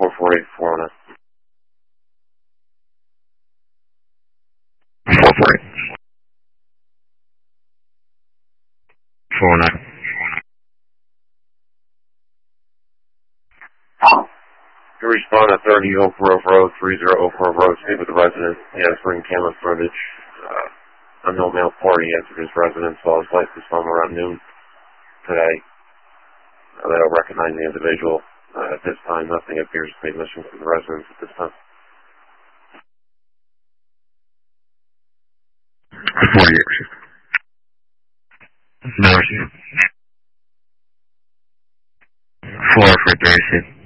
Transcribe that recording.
448 409. 448 409. You respond at 30 Oak Grove Road, 30 Oak Grove Road, speak with the resident. He has ring camera footage. Unknown male party entered his residence while his wife was home around noon today. They don't recognize the individual. At this time, nothing appears to be missing from the residence at this time. 48. No. 4 for Thursday.